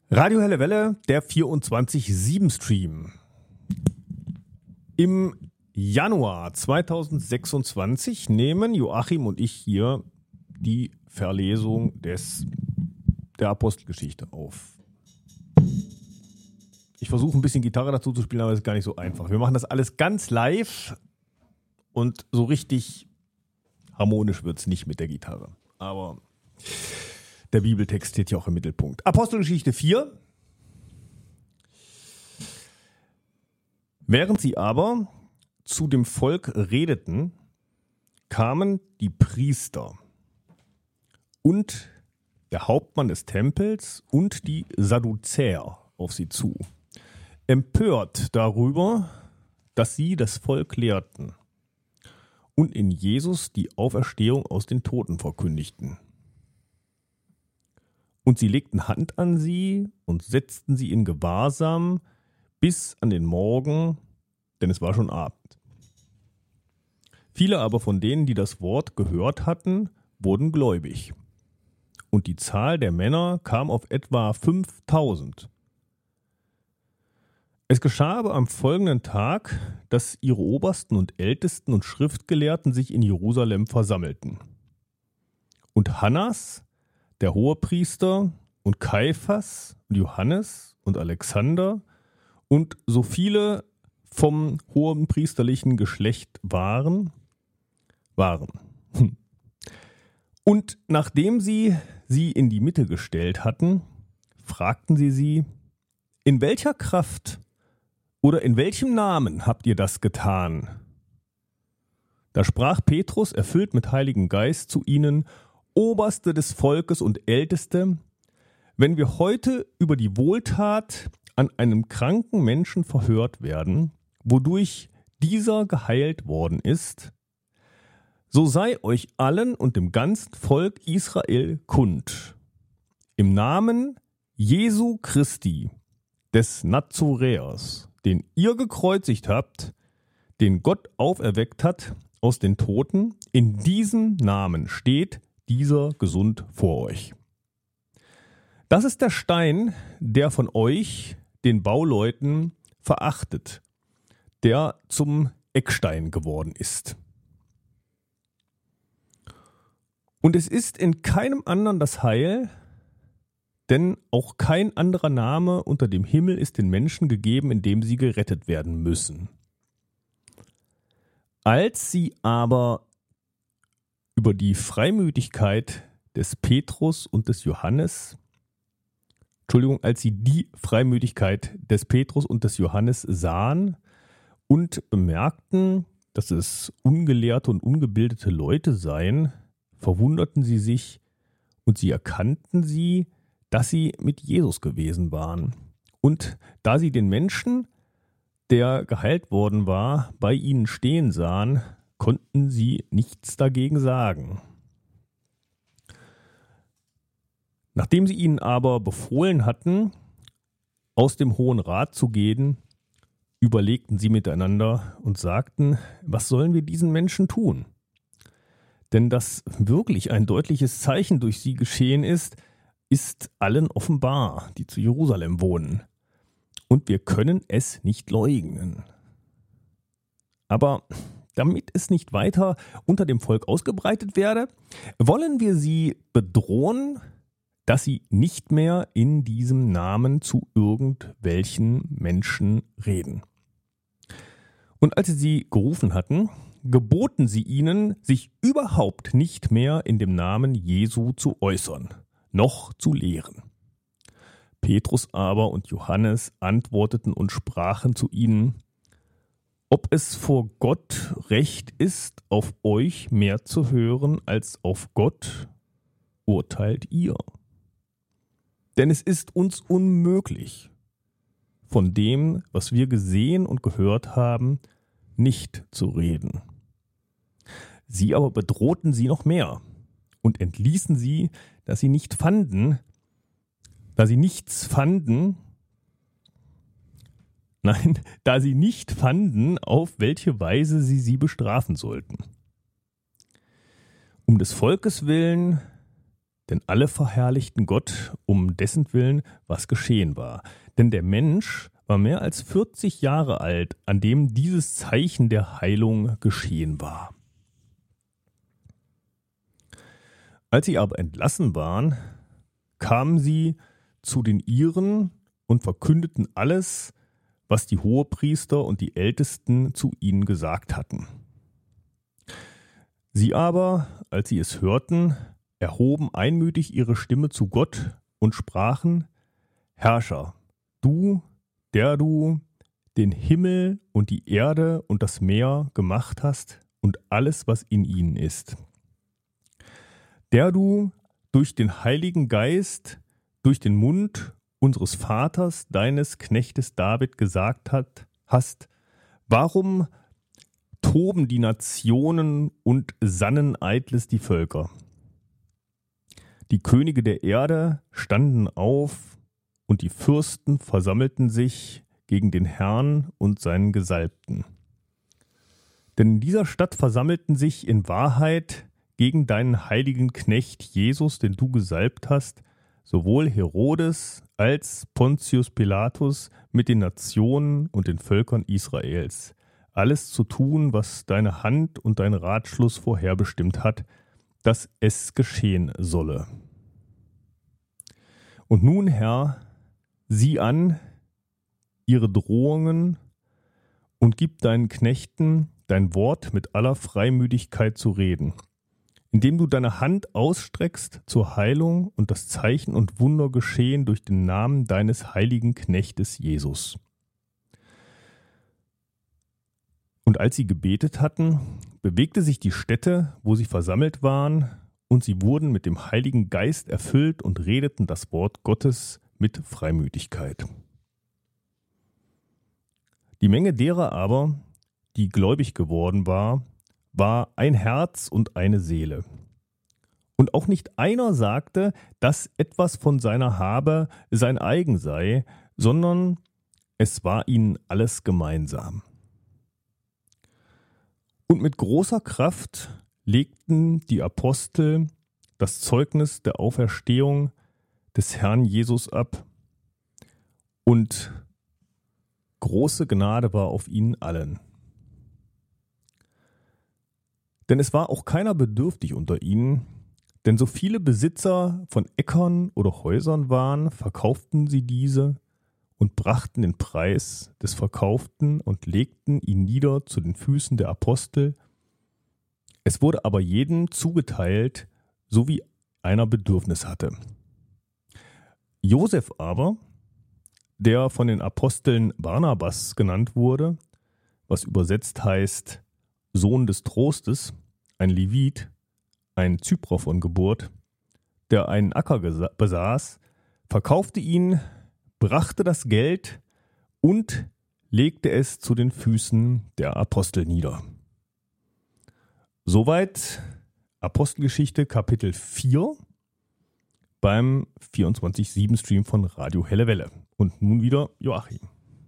Radio Helle Welle, der 24/7-Stream. Im Januar 2026 nehmen Joachim und ich hier die Verlesung der Apostelgeschichte auf. Ich versuche ein bisschen Gitarre dazu zu spielen, aber das ist gar nicht so einfach. Wir machen das alles ganz live und so richtig harmonisch wird es nicht mit der Gitarre. Aber der Bibeltext steht ja auch im Mittelpunkt. Apostelgeschichte 4. Während sie aber zu dem Volk redeten, kamen die Priester und der Hauptmann des Tempels und die Sadduzäer auf sie zu, empört darüber, dass sie das Volk lehrten und in Jesus die Auferstehung aus den Toten verkündigten. Und sie legten Hand an sie und setzten sie in Gewahrsam bis an den Morgen, denn es war schon Abend. Viele aber von denen, die das Wort gehört hatten, wurden gläubig. Und die Zahl der Männer kam auf etwa 5.000. Es geschah aber am folgenden Tag, dass ihre Obersten und Ältesten und Schriftgelehrten sich in Jerusalem versammelten. Und Hannas, der Hohepriester, und Kaiphas und Johannes und Alexander und so viele vom hohen priesterlichen Geschlecht waren. Und nachdem sie in die Mitte gestellt hatten, fragten sie, in welcher Kraft oder in welchem Namen habt ihr das getan? Da sprach Petrus, erfüllt mit Heiligem Geist, zu ihnen: Oberste des Volkes und Älteste, wenn wir heute über die Wohltat an einem kranken Menschen verhört werden, wodurch dieser geheilt worden ist, so sei euch allen und dem ganzen Volk Israel kund. Im Namen Jesu Christi, des Nazoräers, den ihr gekreuzigt habt, den Gott auferweckt hat aus den Toten, in diesem Namen steht dieser gesund vor euch. Das ist der Stein, der von euch, den Bauleuten, verachtet, der zum Eckstein geworden ist. Und es ist in keinem anderen das Heil, denn auch kein anderer Name unter dem Himmel ist den Menschen gegeben, in dem sie gerettet werden müssen. Als sie aber über die Freimütigkeit des Petrus und des Johannes, als sie die Freimütigkeit des Petrus und des Johannes sahen und bemerkten, dass es ungelehrte und ungebildete Leute seien, verwunderten sie sich und sie erkannten sie, dass sie mit Jesus gewesen waren. Und da sie den Menschen, der geheilt worden war, bei ihnen stehen sahen, konnten sie nichts dagegen sagen. Nachdem sie ihnen aber befohlen hatten, aus dem Hohen Rat zu gehen, überlegten sie miteinander und sagten: Was sollen wir diesen Menschen tun? Denn dass wirklich ein deutliches Zeichen durch sie geschehen ist allen offenbar, die zu Jerusalem wohnen. Und wir können es nicht leugnen. Aber damit es nicht weiter unter dem Volk ausgebreitet werde, wollen wir sie bedrohen, dass sie nicht mehr in diesem Namen zu irgendwelchen Menschen reden. Und als sie gerufen hatten, geboten sie ihnen, sich überhaupt nicht mehr in dem Namen Jesu zu äußern, noch zu lehren. Petrus aber und Johannes antworteten und sprachen zu ihnen: Ob es vor Gott recht ist, auf euch mehr zu hören als auf Gott, urteilt ihr. Denn es ist uns unmöglich, von dem, was wir gesehen und gehört haben, nicht zu reden. Sie aber bedrohten sie noch mehr und entließen sie, da sie nichts fanden, da sie nicht fanden, auf welche Weise sie bestrafen sollten. Um des Volkes willen denn alle verherrlichten Gott, um dessen Willen was geschehen war. Denn der Mensch war mehr als 40 Jahre alt, an dem dieses Zeichen der Heilung geschehen war. Als sie aber entlassen waren, kamen sie zu den Iren und verkündeten alles, was die Hohepriester und die Ältesten zu ihnen gesagt hatten. Sie aber, als sie es hörten, erhoben einmütig ihre Stimme zu Gott und sprachen: Herrscher, du, der du den Himmel und die Erde und das Meer gemacht hast und alles, was in ihnen ist, der du durch den Heiligen Geist, durch den Mund unseres Vaters, deines Knechtes David gesagt hast, warum toben die Nationen und sannen eitles die Völker? Die Könige der Erde standen auf und die Fürsten versammelten sich gegen den Herrn und seinen Gesalbten. Denn in dieser Stadt versammelten sich in Wahrheit gegen deinen heiligen Knecht Jesus, den du gesalbt hast, sowohl Herodes als Pontius Pilatus mit den Nationen und den Völkern Israels, alles zu tun, was deine Hand und dein Ratschluss vorherbestimmt hat, dass es geschehen solle. Und nun, Herr, sieh an ihre Drohungen und gib deinen Knechten dein Wort mit aller Freimütigkeit zu reden, indem du deine Hand ausstreckst zur Heilung und das Zeichen und Wunder geschehen durch den Namen deines heiligen Knechtes Jesus. Und als sie gebetet hatten, bewegte sich die Stätte, wo sie versammelt waren, und sie wurden mit dem Heiligen Geist erfüllt und redeten das Wort Gottes mit Freimütigkeit. Die Menge derer aber, die gläubig geworden war ein Herz und eine Seele. Und auch nicht einer sagte, dass etwas von seiner Habe sein eigen sei, sondern es war ihnen alles gemeinsam. Und mit großer Kraft legten die Apostel das Zeugnis der Auferstehung des Herrn Jesus ab, und große Gnade war auf ihnen allen. Denn es war auch keiner bedürftig unter ihnen, denn so viele Besitzer von Äckern oder Häusern waren, verkauften sie diese und brachten den Preis des Verkauften und legten ihn nieder zu den Füßen der Apostel. Es wurde aber jedem zugeteilt, so wie einer Bedürfnis hatte. Josef aber, der von den Aposteln Barnabas genannt wurde, was übersetzt heißt Sohn des Trostes, ein Levit, ein Zyprer von Geburt, der einen Acker besaß, verkaufte ihn, brachte das Geld und legte es zu den Füßen der Apostel nieder. Soweit Apostelgeschichte Kapitel 4 beim 24/7-Stream von Radio Helle Welle. Und nun wieder Joachim.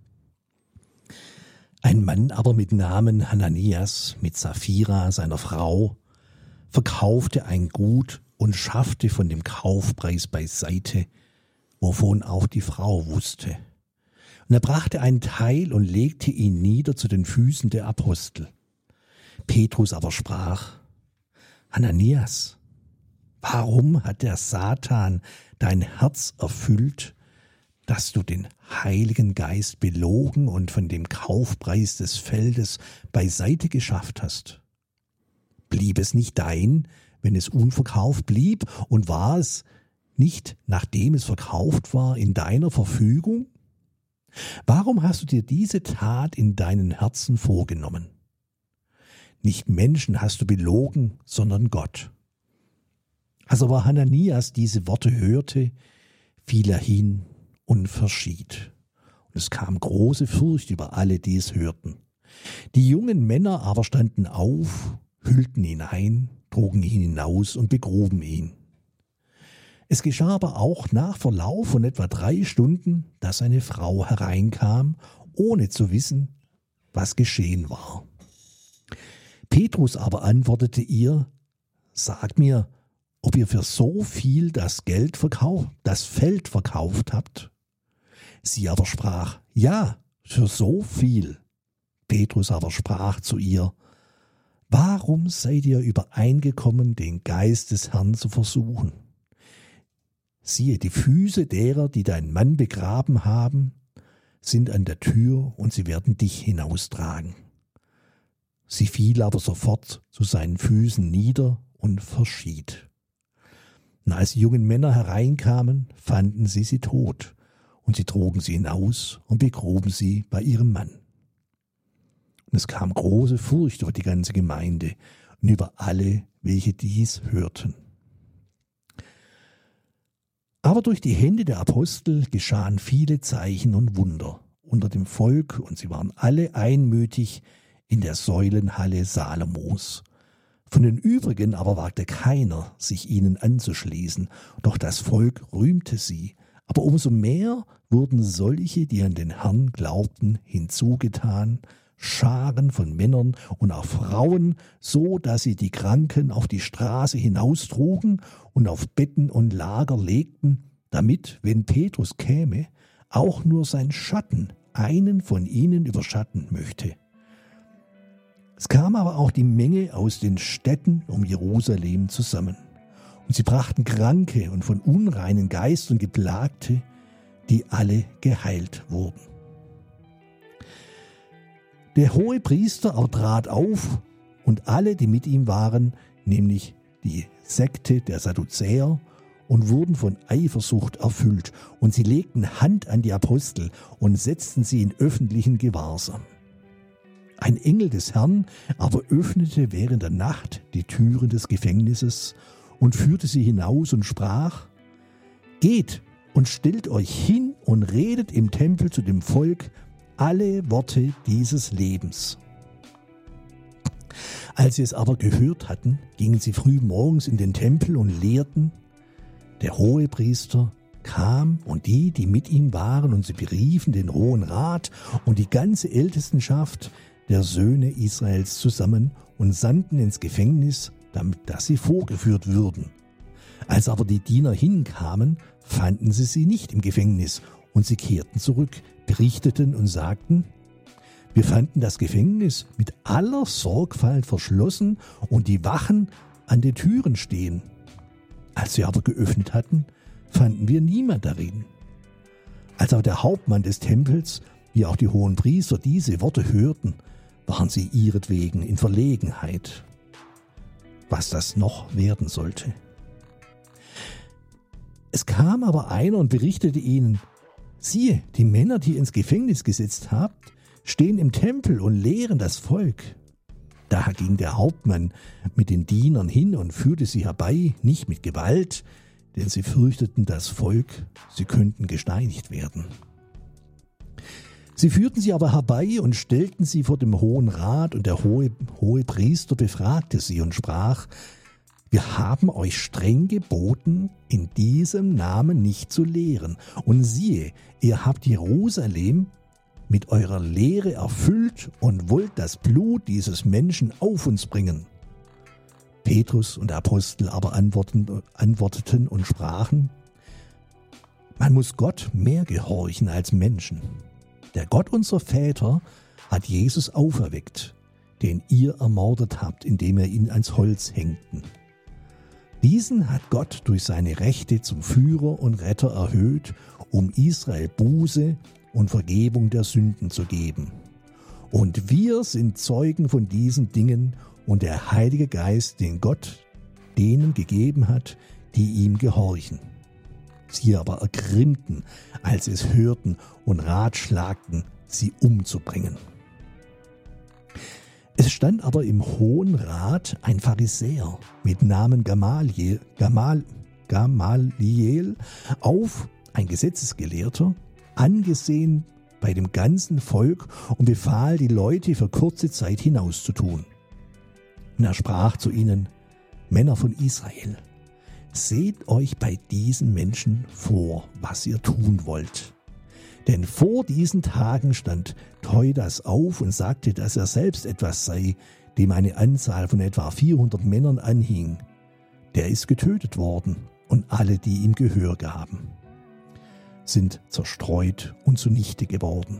Ein Mann aber mit Namen Hananias, mit Sapphira, seiner Frau, verkaufte ein Gut und schaffte von dem Kaufpreis beiseite, wovon auch die Frau wusste. Und er brachte einen Teil und legte ihn nieder zu den Füßen der Apostel. Petrus aber sprach: Hananias, warum hat der Satan dein Herz erfüllt, dass du den Heiligen Geist belogen und von dem Kaufpreis des Feldes beiseite geschafft hast? Blieb es nicht dein, wenn es unverkauft blieb, und war es nicht, nachdem es verkauft war, in deiner Verfügung? Warum hast du dir diese Tat in deinen Herzen vorgenommen? Nicht Menschen hast du belogen, sondern Gott. Als aber Hananias diese Worte hörte, fiel er hin und verschied. Und es kam große Furcht über alle, die es hörten. Die jungen Männer aber standen auf, hüllten ihn ein, trugen ihn hinaus und begruben ihn. Es geschah aber auch nach Verlauf von etwa 3 Stunden, dass eine Frau hereinkam, ohne zu wissen, was geschehen war. Petrus aber antwortete ihr: Sag mir, ob ihr für so viel das Feld verkauft habt? Sie aber sprach, ja, für so viel. Petrus aber sprach zu ihr, warum seid ihr übereingekommen, den Geist des Herrn zu versuchen? Siehe, die Füße derer, die deinen Mann begraben haben, sind an der Tür und sie werden dich hinaustragen. Sie fiel aber sofort zu seinen Füßen nieder und verschied. Und als die jungen Männer hereinkamen, fanden sie tot, und sie trugen sie hinaus und begruben sie bei ihrem Mann. Und es kam große Furcht über die ganze Gemeinde und über alle, welche dies hörten. Aber durch die Hände der Apostel geschahen viele Zeichen und Wunder unter dem Volk, und sie waren alle einmütig in der Säulenhalle Salomos. Von den übrigen aber wagte keiner, sich ihnen anzuschließen, doch das Volk rühmte sie. Aber umso mehr wurden solche, die an den Herrn glaubten, hinzugetan, Scharen von Männern und auch Frauen, so dass sie die Kranken auf die Straße hinaustrugen und auf Betten und Lager legten, damit, wenn Petrus käme, auch nur sein Schatten einen von ihnen überschatten möchte. Es kam aber auch die Menge aus den Städten um Jerusalem zusammen, und sie brachten Kranke und von unreinen Geistern Geplagte, die alle geheilt wurden. Der Hohepriester aber trat auf, und alle, die mit ihm waren, nämlich die Sekte der Sadduzäer, und wurden von Eifersucht erfüllt, und sie legten Hand an die Apostel und setzten sie in öffentlichen Gewahrsam. Ein Engel des Herrn aber öffnete während der Nacht die Türen des Gefängnisses und führte sie hinaus und sprach, geht und stellt euch hin und redet im Tempel zu dem Volk alle Worte dieses Lebens. Als sie es aber gehört hatten, gingen sie früh morgens in den Tempel und lehrten. Der Hohepriester kam und die mit ihm waren, und sie beriefen den Hohen Rat und die ganze Ältestenschaft der Söhne Israels zusammen und sandten ins Gefängnis, dass sie vorgeführt würden. Als aber die Diener hinkamen, fanden sie nicht im Gefängnis, und sie kehrten zurück, berichteten und sagten, wir fanden das Gefängnis mit aller Sorgfalt verschlossen und die Wachen an den Türen stehen. Als wir aber geöffnet hatten, fanden wir niemand darin. Als aber der Hauptmann des Tempels, wie auch die hohen Priester diese Worte hörten, waren sie ihretwegen in Verlegenheit, was das noch werden sollte. Es kam aber einer und berichtete ihnen, siehe, die Männer, die ihr ins Gefängnis gesetzt habt, stehen im Tempel und lehren das Volk. Da ging der Hauptmann mit den Dienern hin und führte sie herbei, nicht mit Gewalt, denn sie fürchteten das Volk, sie könnten gesteinigt werden. Sie führten sie aber herbei und stellten sie vor dem Hohen Rat, und der Hohepriester befragte sie und sprach, wir haben euch streng geboten, in diesem Namen nicht zu lehren. Und siehe, ihr habt Jerusalem mit eurer Lehre erfüllt und wollt das Blut dieses Menschen auf uns bringen. Petrus und der Apostel aber antworteten und sprachen, man muss Gott mehr gehorchen als Menschen. Der Gott unserer Väter hat Jesus auferweckt, den ihr ermordet habt, indem ihr ihn ans Holz hängten. Diesen hat Gott durch seine Rechte zum Führer und Retter erhöht, um Israel Buße und Vergebung der Sünden zu geben. Und wir sind Zeugen von diesen Dingen, und der Heilige Geist, den Gott denen gegeben hat, die ihm gehorchen. Sie aber ergrimmten, als sie es hörten, und ratschlagten, sie umzubringen. Es stand aber im Hohen Rat ein Pharisäer mit Namen Gamaliel auf, ein Gesetzesgelehrter, angesehen bei dem ganzen Volk, und befahl, die Leute für kurze Zeit hinauszutun. Und er sprach zu ihnen, Männer von Israel, seht euch bei diesen Menschen vor, was ihr tun wollt. Denn vor diesen Tagen stand Theudas auf und sagte, dass er selbst etwas sei, dem eine Anzahl von etwa 400 Männern anhing. der ist getötet worden, und alle, die ihm Gehör gaben, sind zerstreut und zunichte geworden.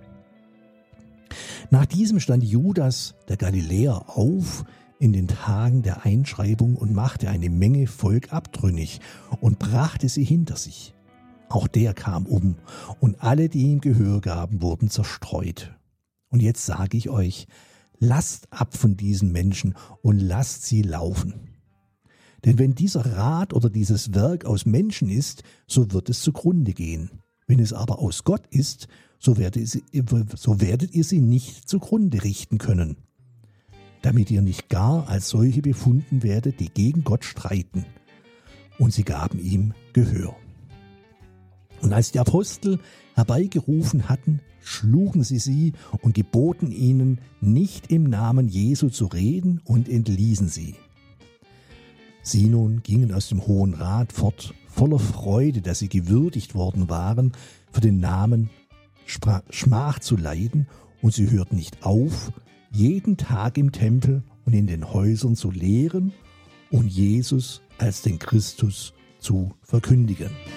Nach diesem stand Judas, der Galiläer, auf in den Tagen der Einschreibung und machte eine Menge Volk abtrünnig und brachte sie hinter sich. Auch der kam um, und alle, die ihm Gehör gaben, wurden zerstreut. Und jetzt sage ich euch, lasst ab von diesen Menschen und lasst sie laufen. Denn wenn dieser Rat oder dieses Werk aus Menschen ist, so wird es zugrunde gehen. Wenn es aber aus Gott ist, so werdet ihr sie nicht zugrunde richten können, damit ihr nicht gar als solche befunden werdet, die gegen Gott streiten. Und sie gaben ihm Gehör. Und als die Apostel herbeigerufen hatten, schlugen sie und geboten ihnen, nicht im Namen Jesu zu reden, und entließen sie. Sie nun gingen aus dem Hohen Rat fort, voller Freude, dass sie gewürdigt worden waren, für den Namen Schmach zu leiden, und sie hörten nicht auf, jeden Tag im Tempel und in den Häusern zu lehren und Jesus als den Christus zu verkündigen.